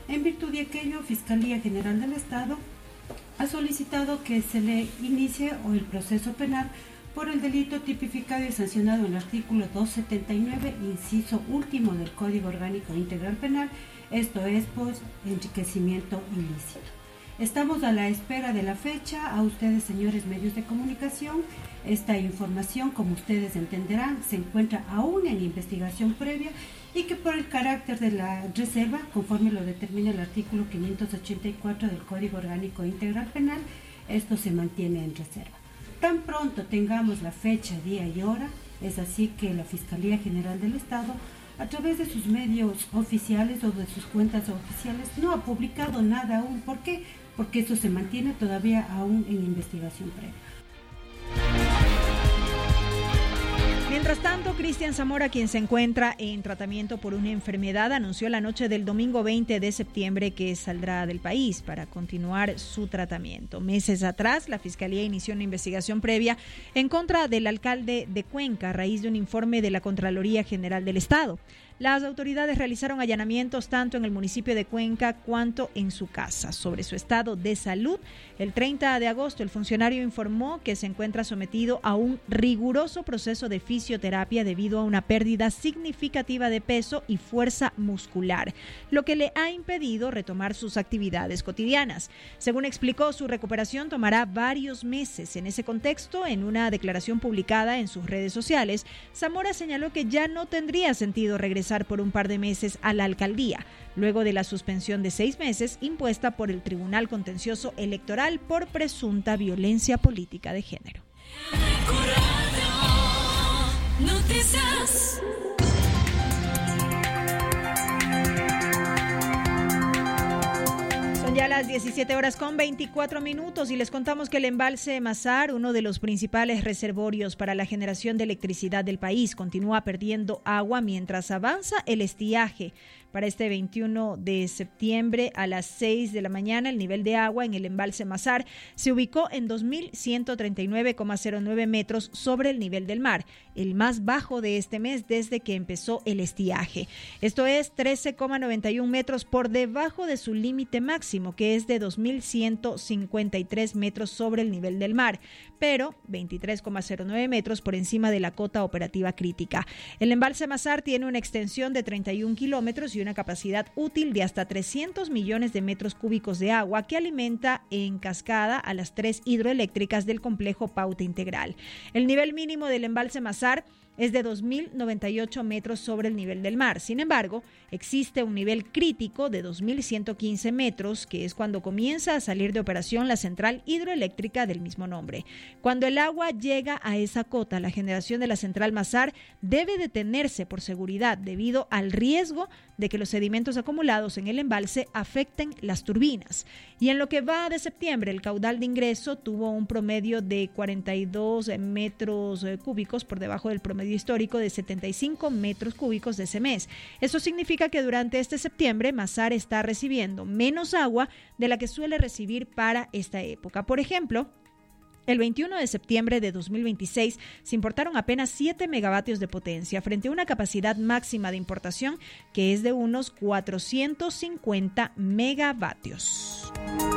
En virtud de aquello, Fiscalía General del Estado ha solicitado que se le inicie el proceso penal por el delito tipificado y sancionado en el artículo 279, inciso último del Código Orgánico Integral Penal, esto es, pues, enriquecimiento ilícito. Estamos a la espera de la fecha. A ustedes, señores medios de comunicación, esta información, como ustedes entenderán, se encuentra aún en investigación previa y que por el carácter de la reserva, conforme lo determina el artículo 584 del Código Orgánico Integral Penal, esto se mantiene en reserva. Tan pronto tengamos la fecha, día y hora, es así que la Fiscalía General del Estado, a través de sus medios oficiales o de sus cuentas oficiales, no ha publicado nada aún. ¿Por qué? Porque eso se mantiene todavía aún en investigación previa. Mientras tanto, Cristian Zamora, quien se encuentra en tratamiento por una enfermedad, anunció la noche del domingo 20 de septiembre que saldrá del país para continuar su tratamiento. Meses atrás, la Fiscalía inició una investigación previa en contra del alcalde de Cuenca a raíz de un informe de la Contraloría General del Estado. Las autoridades realizaron allanamientos tanto en el municipio de Cuenca cuanto en su casa. Sobre su estado de salud, el 30 de agosto el funcionario informó que se encuentra sometido a un riguroso proceso de fisioterapia debido a una pérdida significativa de peso y fuerza muscular, lo que le ha impedido retomar sus actividades cotidianas. Según explicó, su recuperación tomará varios meses. En ese contexto, en una declaración publicada en sus redes sociales, Zamora señaló que ya no tendría sentido regresar por un par de meses a la alcaldía, luego de la suspensión de 6 meses impuesta por el Tribunal Contencioso Electoral por presunta violencia política de género. Ya a las 17:24 y les contamos que el embalse Mazar, uno de los principales reservorios para la generación de electricidad del país, continúa perdiendo agua mientras avanza el estiaje. Para este 21 de septiembre a las 6 de la mañana, el nivel de agua en el embalse Mazar se ubicó en 2.139,09 metros sobre el nivel del mar, el más bajo de este mes desde que empezó el estiaje. Esto es 13,91 metros por debajo de su límite máximo, que es de 2.153 metros sobre el nivel del mar, pero 23,09 metros por encima de la cota operativa crítica. El embalse Mazar tiene una extensión de 31 kilómetros y una capacidad útil de hasta 300 millones de metros cúbicos de agua que alimenta en cascada a las 3 hidroeléctricas del complejo Pauta Integral. El nivel mínimo del embalse Mazar es de 2.098 metros sobre el nivel del mar. Sin embargo, existe un nivel crítico de 2.115 metros, que es cuando comienza a salir de operación la central hidroeléctrica del mismo nombre. Cuando el agua llega a esa cota, la generación de la central Mazar debe detenerse por seguridad debido al riesgo de que los sedimentos acumulados en el embalse afecten las turbinas. Y en lo que va de septiembre, el caudal de ingreso tuvo un promedio de 42 metros cúbicos por debajo del promedio histórico de 75 metros cúbicos de ese mes. Eso significa que durante este septiembre Mazar está recibiendo menos agua de la que suele recibir para esta época. Por ejemplo, el 21 de septiembre de 2026 se importaron apenas 7 megavatios de potencia frente a una capacidad máxima de importación que es de unos 450 megavatios.